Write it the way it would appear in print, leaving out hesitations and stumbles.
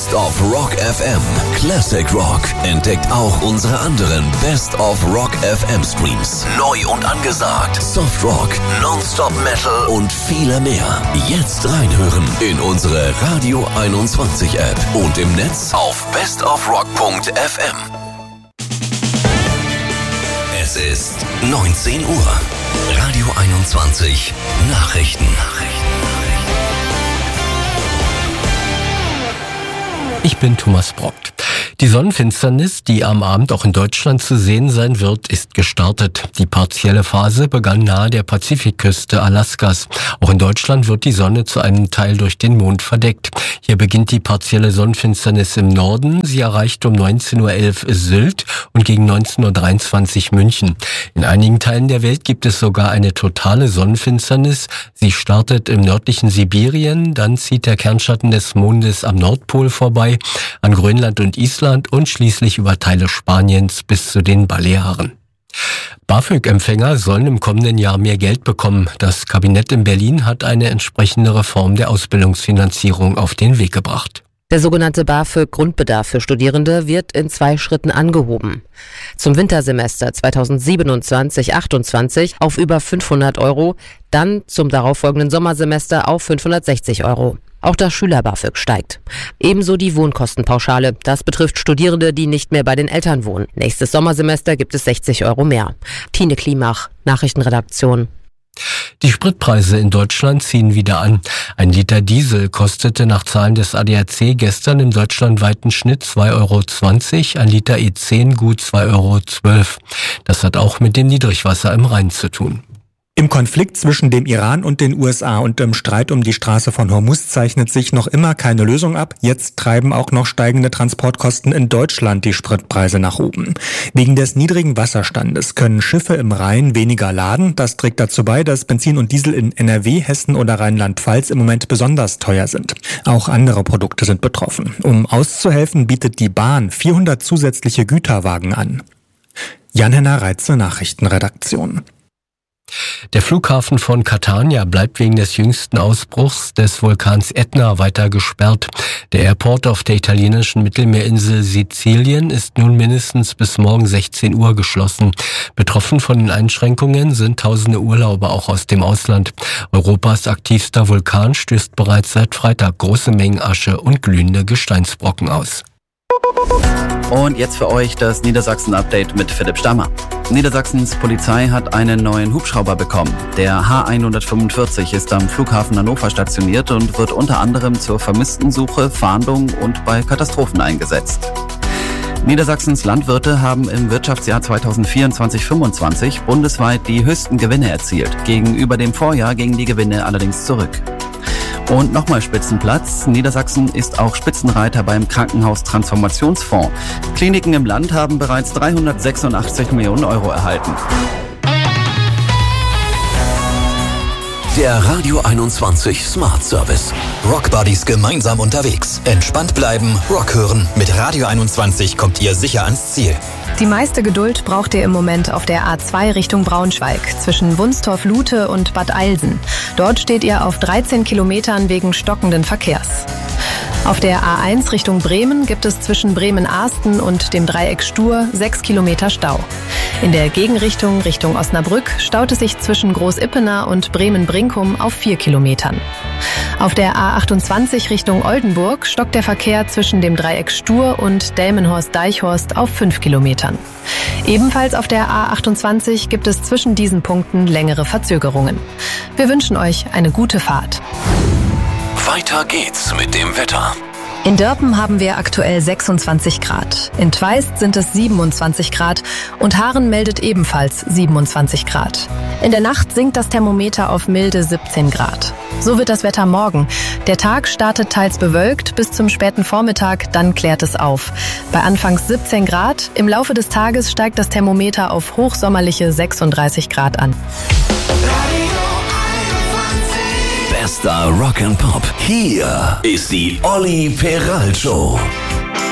Best of Rock FM Classic Rock. Entdeckt auch unsere anderen Best of Rock FM Streams. Neu und angesagt. Soft Rock, Nonstop Metal und viele mehr. Jetzt reinhören in unsere Radio 21 App und im Netz auf bestofrock.fm. Es ist 19 Uhr. Radio 21 Nachrichten. Ich bin Thomas Brockt. Die Sonnenfinsternis, die am Abend auch in Deutschland zu sehen sein wird, ist gestartet. Die partielle Phase begann nahe der Pazifikküste Alaskas. Auch in Deutschland wird die Sonne zu einem Teil durch den Mond verdeckt. Hier beginnt die partielle Sonnenfinsternis im Norden. Sie erreicht um 19.11 Uhr Sylt und gegen 19.23 Uhr München. In einigen Teilen der Welt gibt es sogar eine totale Sonnenfinsternis. Sie startet im nördlichen Sibirien, dann zieht der Kernschatten des Mondes am Nordpol vorbei, an Grönland und Island und schließlich über Teile Spaniens bis zu den Balearen. BAföG-Empfänger sollen im kommenden Jahr mehr Geld bekommen. Das Kabinett in Berlin hat eine entsprechende Reform der Ausbildungsfinanzierung auf den Weg gebracht. Der sogenannte BAföG-Grundbedarf für Studierende wird in 2 Schritten angehoben. Zum Wintersemester 2027/28 auf über 500 €, dann zum darauffolgenden Sommersemester auf 560 €. Auch das Schüler-BAföG steigt. Ebenso die Wohnkostenpauschale. Das betrifft Studierende, die nicht mehr bei den Eltern wohnen. Nächstes Sommersemester gibt es 60 € mehr. Tine Klimach, Nachrichtenredaktion. Die Spritpreise in Deutschland ziehen wieder an. Ein Liter Diesel kostete nach Zahlen des ADAC gestern im deutschlandweiten Schnitt 2,20 €, ein Liter E10 gut 2,12 €. Das hat auch mit dem Niedrigwasser im Rhein zu tun. Im Konflikt zwischen dem Iran und den USA und im Streit um die Straße von Hormuz zeichnet sich noch immer keine Lösung ab. Jetzt treiben auch noch steigende Transportkosten in Deutschland die Spritpreise nach oben. Wegen des niedrigen Wasserstandes können Schiffe im Rhein weniger laden. Das trägt dazu bei, dass Benzin und Diesel in NRW, Hessen oder Rheinland-Pfalz im Moment besonders teuer sind. Auch andere Produkte sind betroffen. Um auszuhelfen, bietet die Bahn 400 zusätzliche Güterwagen an. Jan-Henner Reitze, Nachrichtenredaktion. Der Flughafen von Catania bleibt wegen des jüngsten Ausbruchs des Vulkans Etna weiter gesperrt. Der Airport auf der italienischen Mittelmeerinsel Sizilien ist nun mindestens bis morgen 16 Uhr geschlossen. Betroffen von den Einschränkungen sind tausende Urlauber auch aus dem Ausland. Europas aktivster Vulkan stößt bereits seit Freitag große Mengen Asche und glühende Gesteinsbrocken aus. Und jetzt für euch das Niedersachsen-Update mit Philipp Stammer. Niedersachsens Polizei hat einen neuen Hubschrauber bekommen. Der H145 ist am Flughafen Hannover stationiert und wird unter anderem zur Vermisstensuche, Fahndung und bei Katastrophen eingesetzt. Niedersachsens Landwirte haben im Wirtschaftsjahr 2024/25 bundesweit die höchsten Gewinne erzielt. Gegenüber dem Vorjahr gingen die Gewinne allerdings zurück. Und nochmal Spitzenplatz. Niedersachsen ist auch Spitzenreiter beim Krankenhaustransformationsfonds. Kliniken im Land haben bereits 386 Millionen € erhalten. Der Radio 21 Smart Service. Rock Buddies gemeinsam unterwegs. Entspannt bleiben, Rock hören. Mit Radio 21 kommt ihr sicher ans Ziel. Die meiste Geduld braucht ihr im Moment auf der A2 Richtung Braunschweig, zwischen Wunstorf-Lute und Bad Eilsen. Dort steht ihr auf 13 Kilometern wegen stockenden Verkehrs. Auf der A1 Richtung Bremen gibt es zwischen Bremen-Arsten und dem Dreieck Stur 6 Kilometer Stau. In der Gegenrichtung Richtung Osnabrück staut es sich zwischen Groß-Ippener und Bremen-Brinkum auf 4 Kilometern. Auf der A28 Richtung Oldenburg stockt der Verkehr zwischen dem Dreieck Stur und Delmenhorst-Deichhorst auf 5 Kilometern. Ebenfalls auf der A28 gibt es zwischen diesen Punkten längere Verzögerungen. Wir wünschen euch eine gute Fahrt. Weiter geht's mit dem Wetter. In Dörpen haben wir aktuell 26 Grad. In Tweist sind es 27 Grad und Haaren meldet ebenfalls 27 Grad. In der Nacht sinkt das Thermometer auf milde 17 Grad. So wird das Wetter morgen. Der Tag startet teils bewölkt bis zum späten Vormittag, dann klärt es auf. Bei anfangs 17 Grad, im Laufe des Tages steigt das Thermometer auf hochsommerliche 36 Grad an. Bester Rock and Pop. Hier ist die Olli Peral Show.